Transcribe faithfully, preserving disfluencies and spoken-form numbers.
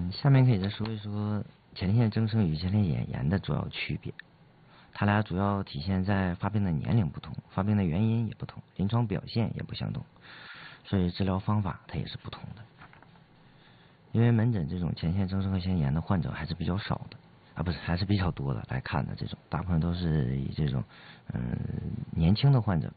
嗯，下面可以再说一说前列增生与前列腺炎的主要区别。它俩主要体现在发病的年龄不同，发病的原因也不同，临床表现也不相同，所以治疗方法它也是不同的。因为门诊这种前列增生和前列腺炎的患者还是比较少的，啊不是还是比较多的来看的，这种大部分都是以这种嗯年轻的患者